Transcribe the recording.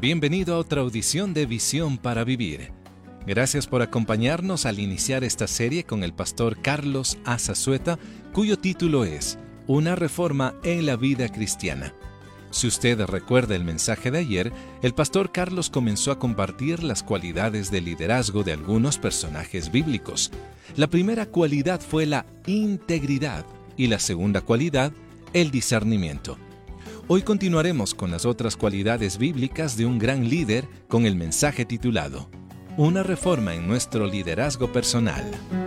Bienvenido a otra audición de Visión para Vivir. Gracias por acompañarnos al iniciar esta serie con el pastor Carlos Azazueta, cuyo título es Una reforma en la vida cristiana. Si usted recuerda el mensaje de ayer, el pastor Carlos comenzó a compartir las cualidades de liderazgo de algunos personajes bíblicos. La primera cualidad fue la integridad y la segunda cualidad, el discernimiento. Hoy continuaremos con las otras cualidades bíblicas de un gran líder con el mensaje titulado Una reforma en nuestro liderazgo personal.